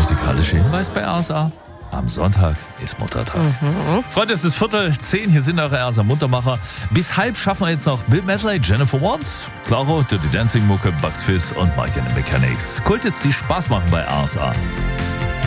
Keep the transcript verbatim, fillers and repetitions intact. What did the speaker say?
musikalischer Hinweis bei R S A. Am Sonntag ist Muttertag. Mhm. Freunde, es ist Viertel zehn, hier sind eure R S A-Muntermacher. Bis halb schaffen wir jetzt noch Bill Medley, Jennifer Warnes, Claro, Dirty Dancing Mucke, Bugs Fizz und Mike and the Mechanics. Kult jetzt, die Spaß machen bei R S A.